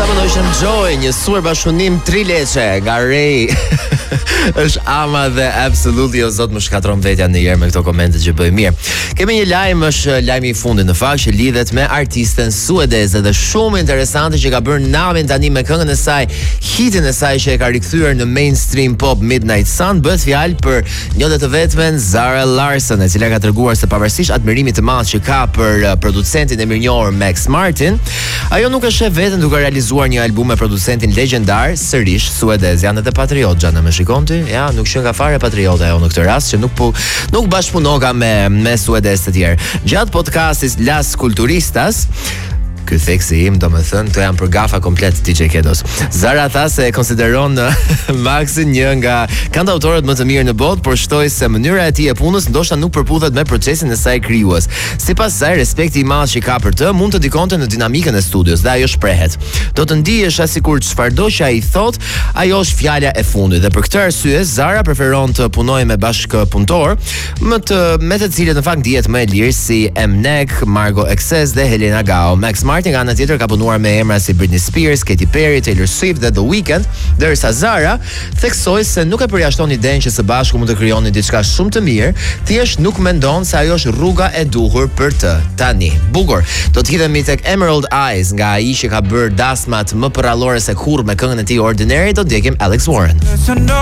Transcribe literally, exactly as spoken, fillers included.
Sapo do ishëm Joy, një suar bashkëpunim trileçe nga Ray. Është ama dhe absolutely o zot më shkatron vetja në herë me këto komente që bëj mirë. Kemi një lajm, është lajmi i fundit në fakt, që lidhet me artisten suedeze dhe shumë interesante që ka bërë namin tani me këngën e saj, hitin e saj që e ka rikthyer në mainstream pop, Midnight Sun. Bëhet fjalë për një të vetmen Zara Larsson, e cila ka treguar se pavarësisht admirimit të madh që ka për producentin e mirënjohur Max Martin, ajo nuk e sheh veten duke realizuar një album me producentin legjendar, sërish suedez. Janë edhe patriot xhana, më shikon ti? Ja, nuk shën ka fare patriote ajo në këtë rast, që nuk po nuk bashkëpunoga me me suedez të tjerë. Gjatë podcastit Las Culturistas, ky theksi im, do më thënë, të janë për gafa komplet D J Kedos. Zara tha se e konsideron Maxin një nga kantautorët më të mirë në botë, por shtoi se mënyra e tij e punës ndoshta nuk përputhet me procesin e saj krijues. Sipas saj, respekti i madh që ka për të mund të dikonte në dinamikën e studios dhe ajo shprehet. Do të ndihesh sikur çfarëdo që ai thot, ajo është fjala e fundit dhe për këtë arsye Zara preferon të punojë me bashkëpunëtor, më të me të cilët në fakt dihet më e lirë si Mnek, Margo Excess dhe Helena Gao. Max Martin nga ana tjetër ka punuar me emra si Britney Spears, Katy Perry, Taylor Swift dhe The Weeknd, ndërsa Zara theksoi se nuk e përjashton idenë që së bashku mund të krijoni diçka shumë të mirë, thjesht nuk mendon se ajo është rruga e duhur për të. Tani, bukur. Do të hidhemi tek Emerald Eyes nga ai që ka bërë dasmat më përrallore se kurrë me këngën e tij Ordinary, do të djekim Alex Warren.